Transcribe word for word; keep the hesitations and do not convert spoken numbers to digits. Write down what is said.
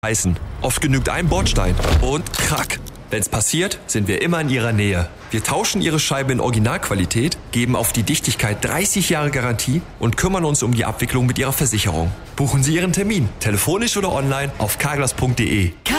heißen. Oft genügt ein Bordstein und krack. Wenn's passiert, sind wir immer in Ihrer Nähe. Wir tauschen Ihre Scheibe in Originalqualität, geben auf die Dichtigkeit dreißig Jahre Garantie und kümmern uns um die Abwicklung mit Ihrer Versicherung. Buchen Sie Ihren Termin, telefonisch oder online auf carglass punkt de.